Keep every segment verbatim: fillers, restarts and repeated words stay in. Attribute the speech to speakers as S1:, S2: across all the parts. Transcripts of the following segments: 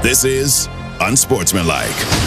S1: This is Unsportsmanlike.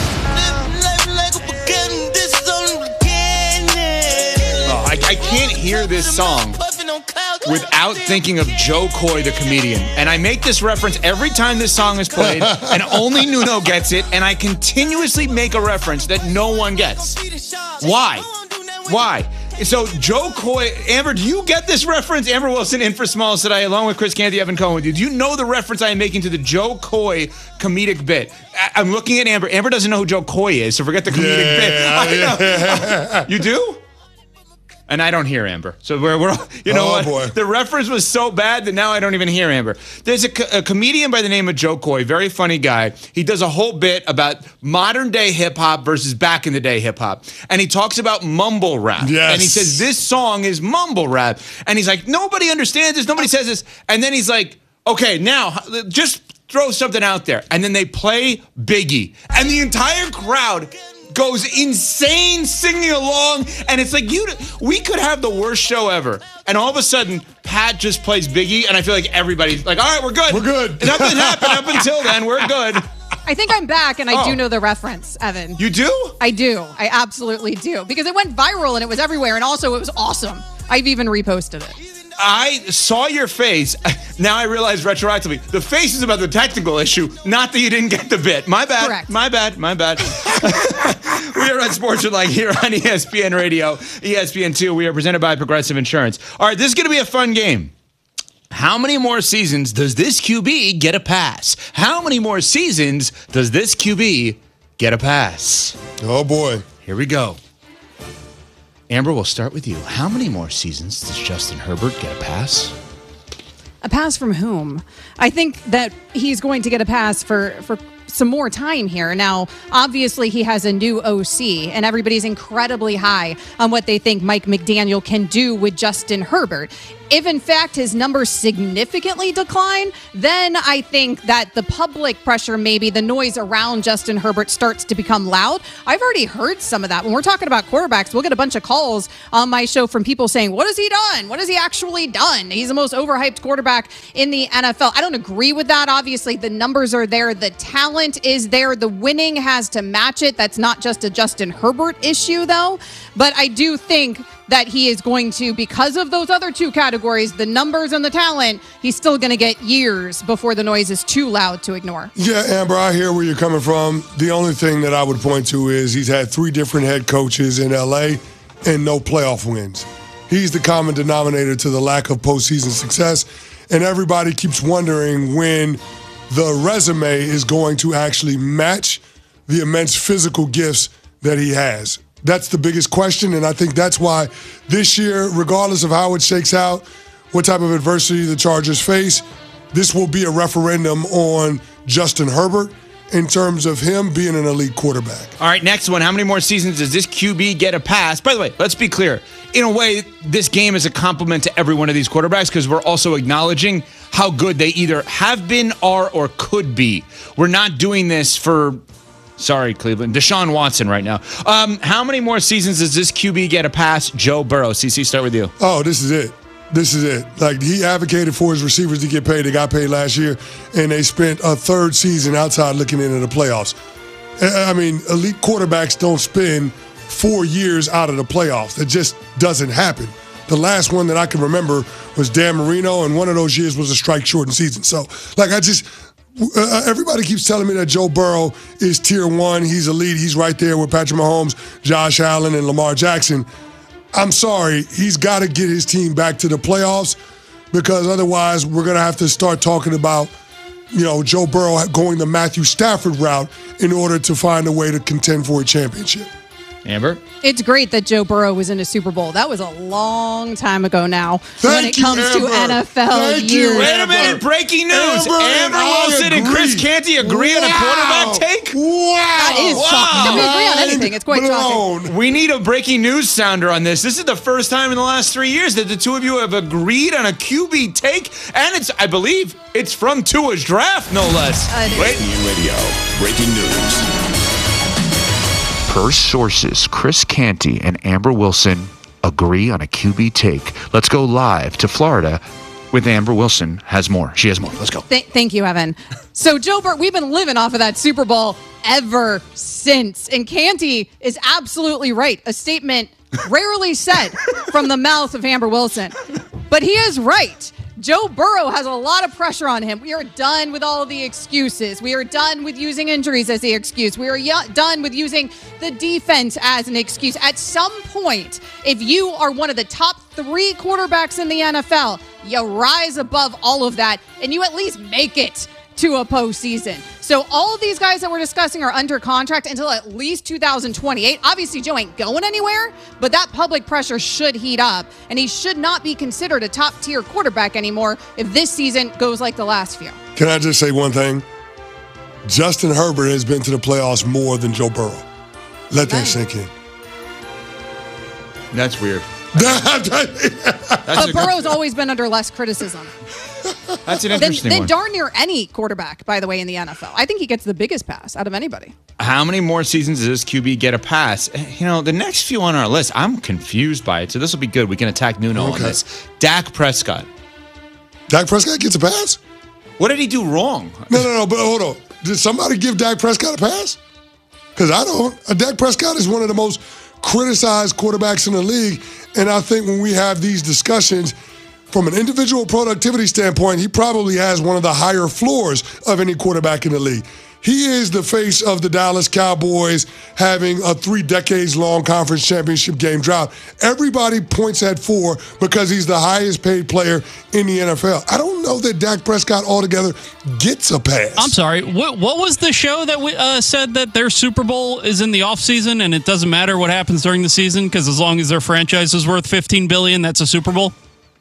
S2: Oh, I, I can't hear this song without thinking of Joe Coy, the comedian. And I make this reference every time this song is played, and only Nuno gets it, and I continuously make a reference that no one gets. Why? Why? So Joe Coy, Amber, do you get this reference? Amber Wilson in for Smalls today, along with Chris Canty, Evan Cohen with you. Do you know the reference I am making to the Joe Coy comedic bit? I- I'm looking at Amber. Amber doesn't know who Joe Coy is, so forget the comedic
S3: Yeah,
S2: bit. I
S3: yeah.
S2: know. You do? And I don't hear Amber. So we're, we're you know
S3: Oh,
S2: what?
S3: boy.
S2: The reference was so bad that now I don't even hear Amber. There's a, co- a comedian by the name of Joe Coy, very funny guy. He does a whole bit about modern day hip hop versus back in the day hip hop. And he talks about mumble rap.
S3: Yes.
S2: And he says, this song is mumble rap. And he's like, nobody understands this. Nobody says this. And then he's like, okay, now just throw something out there. And then they play Biggie. And the entire crowd goes insane singing along, and it's like you. We could have the worst show ever, and all of a sudden, Pat just plays Biggie, and I feel like everybody's like, "All right, we're good.
S3: We're good."
S2: Nothing happened up until then. We're good."
S4: I think I'm back, and I
S2: Oh.
S4: do know the reference, Evan.
S2: You do?
S4: I do. I absolutely do. Because it went viral, and it was everywhere, and also it was awesome. I've even reposted it.
S2: I saw your face. Now I realize retroactively, the face is about the technical issue, not that you didn't get the bit. My bad.
S4: Correct.
S2: My bad. My bad. We are on Sportsmanlike here on E S P N Radio, E S P N two. We are presented by Progressive Insurance. All right, this is going to be a fun game. How many more seasons does this Q B get a pass? How many more seasons does this Q B get a pass?
S3: Oh, boy.
S2: Here we go. Amber, we'll start with you. How many more seasons does Justin Herbert get a pass?
S4: A pass from whom? I think that he's going to get a pass for, for some more time here. Now, obviously, he has a new O C, and everybody's incredibly high on what they think Mike McDaniel can do with Justin Herbert. If, in fact, his numbers significantly decline, then I think that the public pressure, maybe the noise around Justin Herbert starts to become loud. I've already heard some of that. When we're talking about quarterbacks, we'll get a bunch of calls on my show from people saying, what has he done? What has he actually done? He's the most overhyped quarterback in the N F L. I don't agree with that. Obviously, the numbers are there. The talent is there. The winning has to match it. That's not just a Justin Herbert issue, though. But I do think that he is going to, because of those other two categories, the numbers and the talent, he's still going to get years before the noise is too loud to ignore.
S3: Yeah, Amber, I hear where you're coming from. The only thing that I would point to is he's had three different head coaches in L A and no playoff wins. He's the common denominator to the lack of postseason success, and everybody keeps wondering when the resume is going to actually match the immense physical gifts that he has. That's the biggest question, and I think that's why this year, regardless of how it shakes out, what type of adversity the Chargers face, this will be a referendum on Justin Herbert in terms of him being an elite quarterback.
S2: All right, next one. How many more seasons does this Q B get a pass? By the way, let's be clear. In a way, this game is a compliment to every one of these quarterbacks because we're also acknowledging how good they either have been, are, or could be. We're not doing this for... Sorry, Cleveland. Deshaun Watson right now. Um, how many more seasons does this Q B get a pass? Joe Burrow. C C, start with you.
S3: Oh, this is it. This is it. Like, he advocated for his receivers to get paid. They got paid last year, and they spent a third season outside looking into the playoffs. I mean, elite quarterbacks don't spend four years out of the playoffs. It just doesn't happen. The last one that I can remember was Dan Marino, and one of those years was a strike-shortened season. So, like, I just... Uh, everybody keeps telling me that Joe Burrow is tier one. He's elite. He's right there with Patrick Mahomes, Josh Allen, and Lamar Jackson. I'm sorry. He's got to get his team back to the playoffs because otherwise we're going to have to start talking about, you know, Joe Burrow going the Matthew Stafford route in order to find a way to contend for a championship.
S2: Amber?
S4: It's great that Joe Burrow was in a Super Bowl. That was a long time ago now
S3: Thank
S4: when it
S3: you,
S4: comes
S3: Amber.
S4: to N F L
S3: Thank you,
S4: years.
S2: Wait a minute. Breaking news.
S3: Amber and
S2: Amber
S3: I
S2: Wilson and Chris
S3: agree.
S2: Canty agree on a
S3: Wow.
S2: quarterback take?
S3: Wow.
S4: That is shocking. Don't we agree on anything? It's quite shocking.
S3: Blown.
S2: We need a breaking news sounder on this. This is the first time in the last three years that the two of you have agreed on a Q B take, and it's, I believe, it's from Tua's draft, no less.
S4: Uh, it is.
S2: Wait.
S1: E S P N Radio, breaking news.
S5: Per sources, Chris Canty and Amber Wilson agree on a Q B take. Let's go live to Florida with Amber Wilson has more. She has more. Let's go.
S4: Th- thank you, Evan. So, Joe Burrow, we've been living off of that Super Bowl ever since. And Canty is absolutely right. A statement rarely said from the mouth of Amber Wilson. But he is right. Joe Burrow has a lot of pressure on him. We are done with all of the excuses. We are done with using injuries as the excuse. We are y- done with using the defense as an excuse. At some point, if you are one of the top three quarterbacks in the N F L, you rise above all of that and you at least make it to a postseason. So all of these guys that we're discussing are under contract until at least two thousand twenty-eight. Obviously, Joe ain't going anywhere, but that public pressure should heat up, and he should not be considered a top-tier quarterback anymore if this season goes like the last few.
S3: Can I just say one thing? Justin Herbert has been to the playoffs more than Joe Burrow. Let that sink in.
S2: That's weird.
S3: That's
S4: But Burrow's always been under less criticism.
S2: That's an
S4: Then,
S2: interesting
S4: then
S2: one.
S4: darn near any quarterback, by the way, in the N F L. I think he gets the biggest pass out of anybody.
S2: How many more seasons does this Q B get a pass? You know, the next few on our list, I'm confused by it. So this will be good. We can attack Nuno on
S3: Okay.
S2: this. Dak Prescott.
S3: Dak Prescott gets a pass?
S2: What did he do wrong?
S3: No, no, no, but hold on. Did somebody give Dak Prescott a pass? Because I don't. Uh, Dak Prescott is one of the most criticized quarterbacks in the league. And I think when we have these discussions, from an individual productivity standpoint, he probably has one of the higher floors of any quarterback in the league. He is the face of the Dallas Cowboys having a three decades long conference championship game drought. Everybody points at four because he's the highest paid player in the N F L. I don't know that Dak Prescott altogether gets a pass.
S6: I'm sorry. What what was the show that we, uh, said that their Super Bowl is in the offseason and it doesn't matter what happens during the season because as long as their franchise is worth fifteen billion dollars, that's a Super Bowl?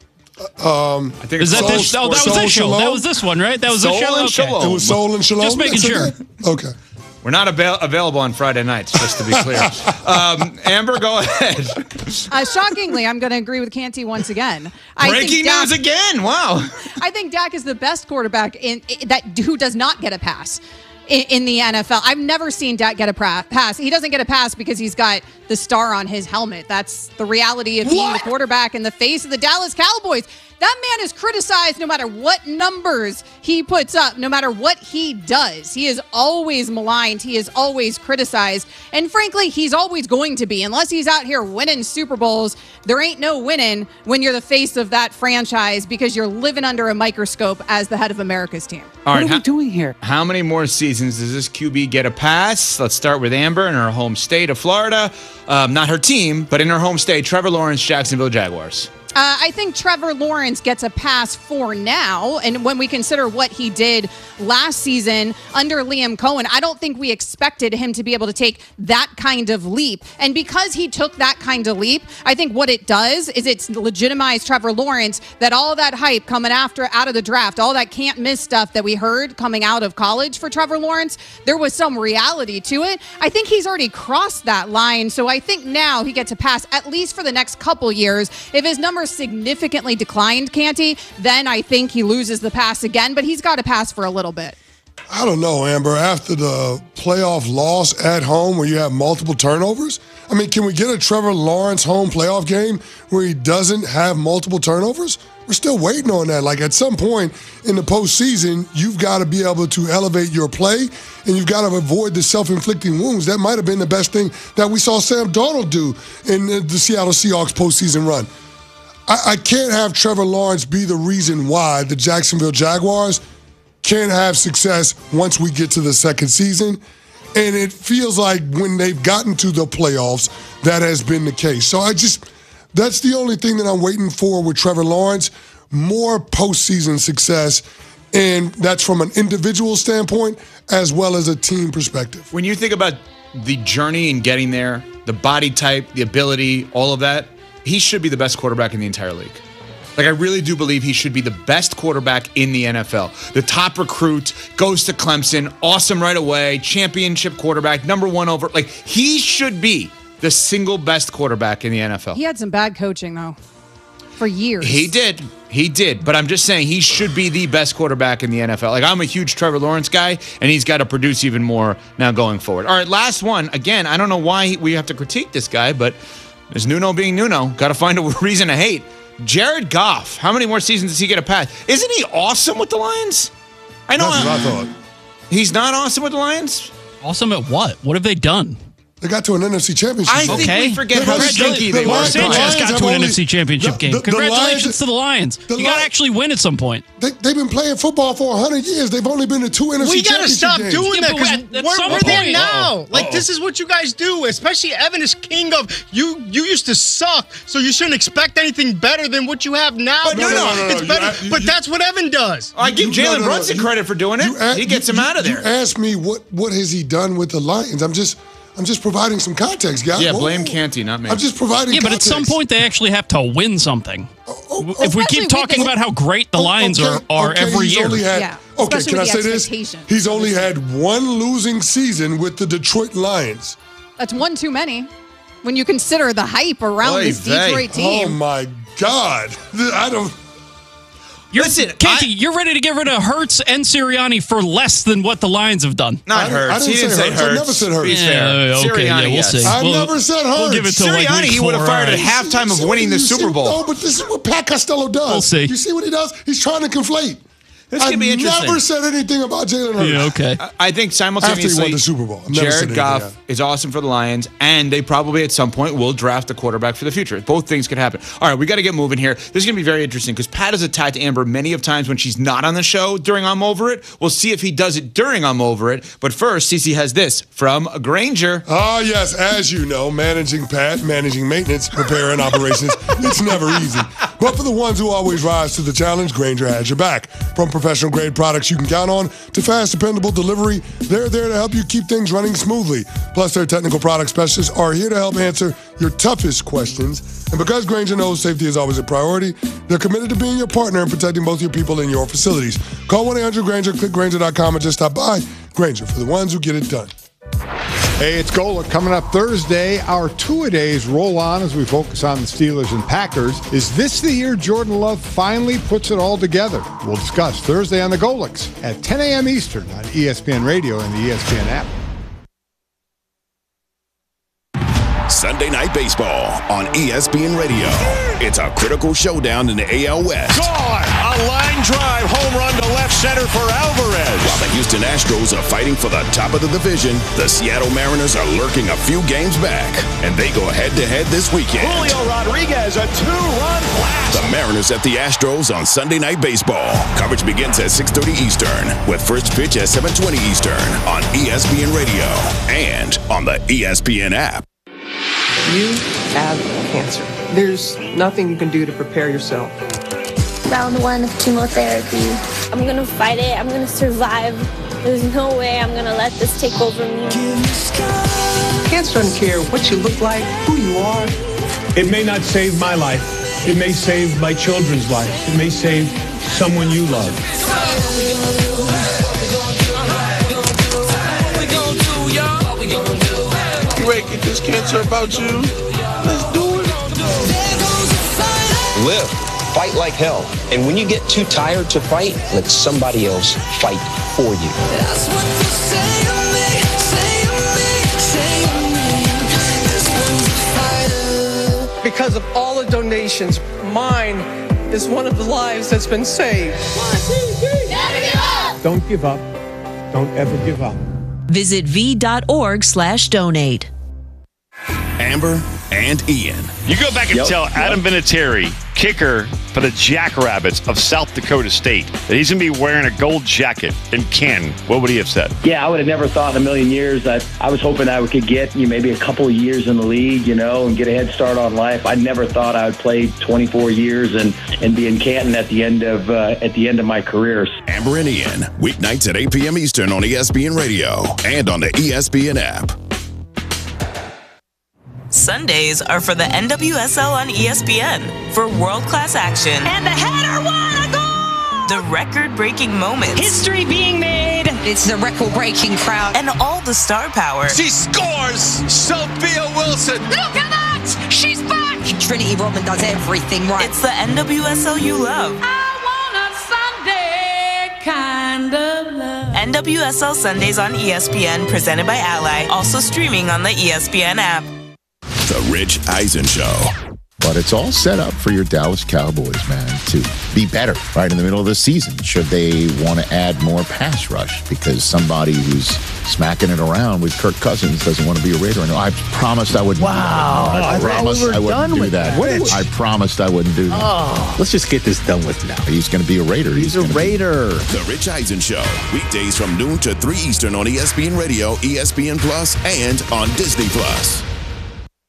S3: Um,
S2: I think
S6: Is
S2: it's
S6: that
S2: Soul,
S6: this? Oh, that was
S3: Soul
S6: this show.
S3: Shalom?
S6: That was this one, right? That was
S2: Soul
S6: this show.
S2: and
S6: Okay.
S2: Shalom.
S3: it was Soul and Shalom.
S6: Just making
S3: That's
S6: sure.
S3: Okay. okay.
S2: We're not avail- available on Friday nights, just to be clear. um, Amber, go ahead.
S4: Uh, shockingly, I'm going to agree with Canty once again. I
S2: Breaking
S4: think Dak,
S2: news again. Wow.
S4: I think Dak is the best quarterback in, in that who does not get a pass in, in the N F L. I've never seen Dak get a pra- pass. He doesn't get a pass because he's got the star on his helmet. That's the reality of being the quarterback in the face of the Dallas Cowboys. That man is criticized no matter what numbers he puts up, no matter what he does. He is always maligned. He is always criticized. And frankly, he's always going to be. Unless he's out here winning Super Bowls, there ain't no winning when you're the face of that franchise because you're living under a microscope as the head of America's team.
S2: All right.
S7: What are
S2: how,
S7: we doing here?
S2: how many more seasons does this Q B get a pass? Let's start with Amber in her home state of Florida. Um, not her team, but in her home state, Trevor Lawrence, Jacksonville Jaguars.
S4: Uh, I think Trevor Lawrence gets a pass for now. And when we consider what he did last season under Liam Cohen, I don't think we expected him to be able to take that kind of leap. And because he took that kind of leap, I think what it does is it's legitimized Trevor Lawrence, that all that hype coming after out of the draft, all that can't miss stuff that we heard coming out of college for Trevor Lawrence, there was some reality to it. I think he's already crossed that line. So I think now he gets a pass at least for the next couple years. If his numbers significantly declined, Canty, then I think he loses the pass again, but he's got to pass for a little bit.
S3: I don't know, Amber. After the playoff loss at home where you have multiple turnovers, I mean, can we get a Trevor Lawrence home playoff game where he doesn't have multiple turnovers? We're still waiting on that. Like, at some point in the postseason, you've got to be able to elevate your play, and you've got to avoid the self-inflicting wounds. That might have been the best thing that we saw Sam Darnold do in the Seattle Seahawks postseason run. I, I can't have Trevor Lawrence be the reason why the Jacksonville Jaguars can't have success once we get to the second season. And it feels like when they've gotten to the playoffs, that has been the case. So I just, that's the only thing that I'm waiting for with Trevor Lawrence, more postseason success. And that's from an individual standpoint as well as a team perspective.
S2: When you think about the journey in getting there, the body type, the ability, all of that, he should be the best quarterback in the entire league. Like, I really do believe he should be the best quarterback in the N F L. The top recruit, goes to Clemson, awesome right away, championship quarterback, number one over. Like, he should be the single best quarterback in the N F L.
S4: He had some bad coaching, though, for years.
S2: He did. He did. But I'm just saying he should be the best quarterback in the N F L. Like, I'm a huge Trevor Lawrence guy, and he's got to produce even more now going forward. All right, last one. Again, I don't know why we have to critique this guy, but there's Nuno being Nuno. Got to find a reason to hate. Jared Goff. How many more seasons does he get a pass? Isn't he awesome with the Lions? I know.
S3: That's what I thought.
S2: He's not awesome with the Lions?
S6: Awesome at what? What have they done?
S3: They got to an N F C championship.
S2: I think
S6: Okay.
S2: we forget
S3: The
S2: how
S3: Lions-
S2: stinky
S3: the
S2: they were.
S3: Lions- the
S6: Sanchez
S3: Lions
S6: got
S3: have
S6: to an
S3: only-
S6: N F C championship
S3: the-
S6: game.
S3: the- the
S6: Congratulations
S3: Lions-
S6: to the Lions.
S3: the
S6: you got to
S3: Lions-
S6: actually win at some point.
S3: They, they've been playing football for one hundred years. They've only been to two N F C
S7: We gotta
S3: championship
S7: stop
S3: games.
S7: doing
S6: Yeah,
S7: that
S6: but
S7: because
S6: at- at
S7: we're,
S6: some
S7: we're there
S6: point-
S7: now.
S3: Uh-oh.
S7: Like
S3: Uh-oh.
S7: this is what you guys do. Especially Evan is king of you. You used to suck, so you shouldn't expect anything better than what you have now.
S2: But no,
S7: because
S2: no, no,
S7: it's
S3: no,
S7: better.
S3: you-
S7: but
S3: you-
S7: that's what Evan does.
S2: I give
S3: You- no,
S2: Jalen
S3: no, no,
S2: Brunson
S3: you-
S2: credit for doing it.
S3: You a-
S2: He gets
S3: you-
S2: him out of
S3: you-
S2: there.
S3: You asked me what what has he done with the Lions. I'm just I'm just providing some context, guys.
S2: Yeah,
S3: Whoa,
S2: blame
S3: whoa.
S2: Canty, not me.
S3: I'm just providing.
S6: Yeah, but at
S3: context.
S6: some point they actually have to win something.
S3: Oh, oh,
S6: If we
S4: Especially
S6: keep
S4: with
S6: talking
S4: this-
S6: about how great the
S3: oh,
S6: Lions
S3: okay,
S6: are, are
S3: okay,
S6: every
S3: he's
S6: year.
S3: Only had,
S4: Yeah,
S3: okay,
S4: especially
S3: can I
S4: with
S3: say
S4: the
S3: this?
S4: expectations.
S3: He's only had one losing season with the Detroit Lions.
S4: That's one too many when you consider the hype around
S2: Oy
S4: this
S2: vey.
S4: Detroit
S3: Oh
S4: team.
S3: my God! I don't.
S6: You're,
S2: Listen,
S6: Katie,
S2: I-
S6: you're ready to get rid of Hurts and Sirianni for less than what the Lions have done.
S2: Not
S3: I didn't-
S2: Hurts.
S3: I didn't
S2: he didn't
S3: say
S2: say
S3: Hurts. I
S2: Hurts.
S3: never said Hurts.
S2: He's
S6: Yeah,
S2: fair.
S6: okay,
S2: Sirianni,
S6: yeah, we'll
S2: yes.
S6: see.
S3: I
S6: We'll-
S3: never said Hurts.
S6: We'll give it to like
S2: Sirianni,
S6: week
S2: he would have
S6: four,
S2: fired
S6: all
S2: at
S6: right.
S2: halftime of
S3: See what
S2: winning the
S3: you see-
S2: Super Bowl.
S3: No, but this is what Pat Costello does.
S6: We'll see.
S3: You see what he does? He's trying to conflate.
S2: This could be
S3: I
S2: interesting.
S3: never said anything about Jalen Hurts.
S6: Yeah, okay.
S2: I think simultaneously,
S3: After he won the Super Bowl. I've never said
S2: Jared
S3: anything
S2: Goff
S3: else.
S2: is awesome for the Lions, and they probably at some point will draft a quarterback for the future. Both things could happen. All right, we got to get moving here. This is going to be very interesting because Pat has attacked Amber many of times when she's not on the show during I'm Over It. We'll see if he does it during I'm Over It. But first, Cece has this from Granger.
S3: Ah, yes, as you know, managing Pat, managing maintenance, repair, and operations, it's never easy. But for the ones who always rise to the challenge, Granger has your back. From professional grade products you can count on to fast, dependable delivery, they're there to help you keep things running smoothly. Plus, their technical product specialists are here to help answer your toughest questions. And because Granger knows safety is always a priority, they're committed to being your partner in protecting both your people and your facilities. Call one eight hundred Granger, click Granger dot com, and just stop by. Granger, for the ones who get it done.
S8: Hey, it's Golic. Coming up Thursday, our two-a-days roll on as we focus on the Steelers and Packers. Is this the year Jordan Love finally puts it all together? We'll discuss Thursday on the Golics at ten a.m. Eastern on E S P N Radio and the E S P N app.
S1: Sunday Night Baseball on E S P N Radio. It's a critical showdown in the A L West.
S9: Gone! A line drive home run to left center for Alvarez.
S1: While the Houston Astros are fighting for the top of the division, the Seattle Mariners are lurking a few games back, and they go head-to-head this weekend.
S9: Julio Rodriguez, a two-run blast.
S1: The Mariners at the Astros on Sunday Night Baseball. Coverage begins at six thirty Eastern, with first pitch at seven twenty Eastern on E S P N Radio and on the E S P N app.
S10: You have cancer. There's nothing you can do to prepare yourself.
S11: Round one of chemotherapy. I'm gonna fight it. I'm gonna survive. There's no way I'm gonna let this take over me.
S10: Cancer doesn't care what you look like, who you are.
S12: It may not save my life. It may save my children's life. It may save someone you love.
S13: You ready to get this cancer about you? Let's do it.
S14: Live. Fight like hell. And when you get too tired to fight, let somebody else fight for you.
S15: That's what you say to me, say to me, say to me. This one's a fighter.
S10: Because of all the donations, mine is one of the lives that's been saved.
S15: One, two, three. Never give up.
S12: Don't give up. Don't ever give up.
S16: Visit v.org slash donate.
S1: Amber and Ian.
S9: You go back and
S1: Yep,
S9: tell
S1: yep.
S9: Adam Vinatieri, kicker for the Jackrabbits of South Dakota State, that he's going to be wearing a gold jacket. And Ken, what would he have said?
S17: Yeah, I would have never thought in a million years. I, I was hoping I could get you know, maybe a couple of years in the league, you know, and get a head start on life. I never thought I would play twenty-four years and, and be in Canton at the end of uh, at the end of my career.
S1: Amber and Ian, weeknights at eight p.m. Eastern on E S P N Radio and on the E S P N app.
S18: Sundays are for the N W S L on E S P N for world-class action. And the header won a goal! The record-breaking moments.
S19: History being made. It's a record-breaking crowd.
S18: And all the star power.
S13: She scores! Sophia Wilson!
S19: Look at that! She's back! Trinity Rodman does everything right.
S18: It's the N W S L you love.
S15: I want a Sunday kind of love.
S18: N W S L Sundays on E S P N, presented by Ally. Also streaming on the E S P N app.
S1: The Rich Eisen Show.
S20: But it's all set up for your Dallas Cowboys, man, to be better right in the middle of the season should they want to add more pass rush because somebody who's smacking it around with Kirk Cousins doesn't want to be a Raider. I promised I wouldn't
S21: wow.
S20: do that. I, I promised we I wouldn't do that.
S21: that.
S20: I promised I wouldn't do that.
S21: Oh. Let's just get this done with now.
S20: He's going to be a Raider.
S21: He's, He's a Raider.
S1: Be... The Rich Eisen Show, weekdays from noon to three Eastern on E S P N Radio, E S P N Plus, and on Disney Plus.